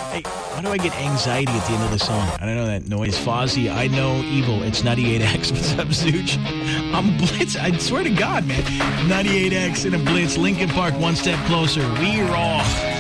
Hey, why do I get anxiety at the end of the song? I don't know that noise. Fozzy, I know evil. It's 98X. What's up, Zooch? I'm Blitz. I swear to God, man. 98X in a Blitz. Lincoln Park, one step closer. We raw.